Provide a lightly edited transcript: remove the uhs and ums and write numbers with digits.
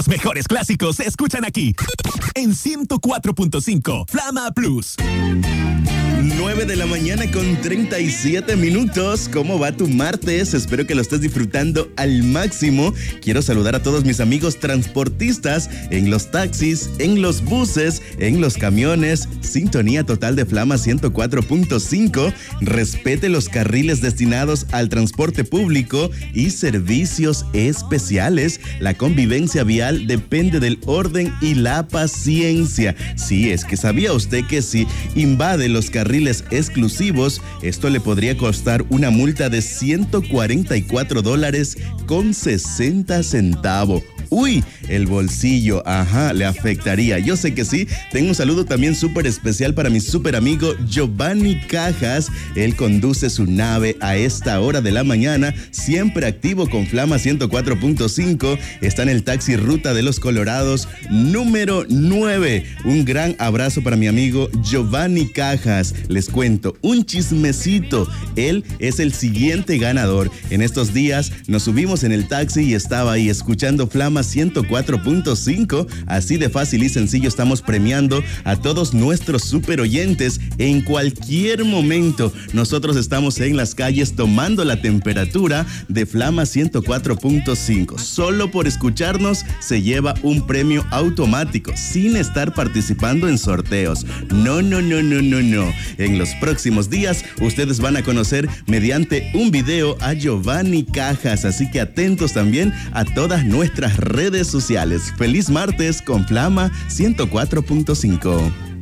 Los mejores clásicos se escuchan aquí, en 104.5 Flama Plus. 9 de la mañana con 37 minutos. ¿Cómo va tu martes? Espero que lo estés disfrutando al máximo. Quiero saludar a todos mis amigos transportistas en los taxis, en los buses, en los camiones. Sintonía total de Flama 104.5. Respete los carriles destinados al transporte público y servicios especiales. La convivencia vial depende del orden y la paciencia. Sí, es que ¿sabía usted que si invade los carriles exclusivos, esto le podría costar una multa de $144.60? Uy, el bolsillo, le afectaría. Yo sé que sí. Tengo un saludo también súper especial para mi súper amigo Giovanni Cajas. Él conduce su nave a esta hora de la mañana, siempre activo con Flama 104.5. Está en el taxi Ruta de los Colorados número 9. Un gran abrazo para mi amigo Giovanni Cajas. Les cuento un chismecito. Él es el siguiente ganador. En estos días nos subimos en el taxi y estaba ahí escuchando Flama 104.5. Así de fácil y sencillo estamos premiando a todos nuestros super oyentes. En cualquier momento nosotros estamos en las calles tomando la temperatura de Flama 104.5. Solo por escucharnos se lleva un premio automático sin estar participando en sorteos. No. En los próximos días ustedes van a conocer mediante un video a Giovanni Cajas, así que atentos también a todas nuestras redes sociales. Feliz martes con Flama 104.5.